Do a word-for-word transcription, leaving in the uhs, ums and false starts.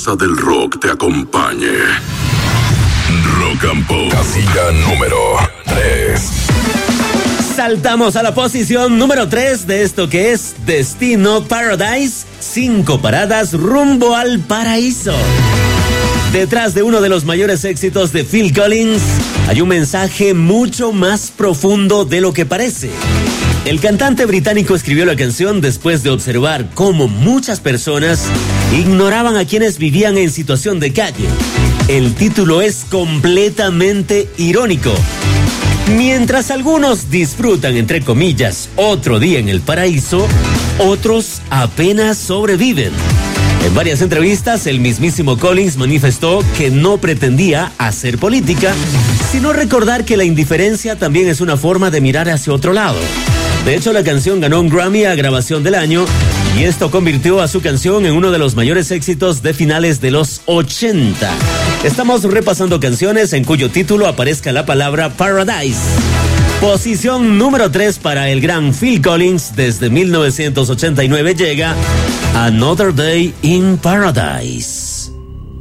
fuerza del rock te acompañe. Rock and Pop. Casilla número tres. Saltamos a la posición número tres de esto que es Destino Paradise. Cinco paradas rumbo al paraíso. Detrás de uno de los mayores éxitos de Phil Collins, hay un mensaje mucho más profundo de lo que parece. El cantante británico escribió la canción después de observar cómo muchas personas ignoraban a quienes vivían en situación de calle. El título es completamente irónico. Mientras algunos disfrutan, entre comillas, otro día en el paraíso, otros apenas sobreviven. En varias entrevistas, el mismísimo Collins manifestó que no pretendía hacer política, sino recordar que la indiferencia también es una forma de mirar hacia otro lado. De hecho, la canción ganó un Grammy a Grabación del Año y esto convirtió a su canción en uno de los mayores éxitos de finales de los ochenta. Estamos repasando canciones en cuyo título aparezca la palabra Paradise. Posición número tres para el gran Phil Collins. Desde mil novecientos ochenta y nueve llega Another Day in Paradise.